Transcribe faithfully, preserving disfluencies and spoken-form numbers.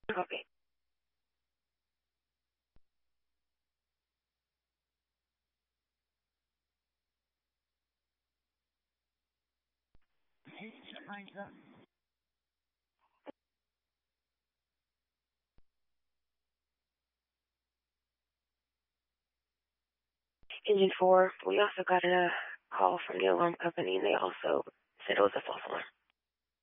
Copy. Engine four, we also got a call from the alarm company, and they also said it was a false alarm.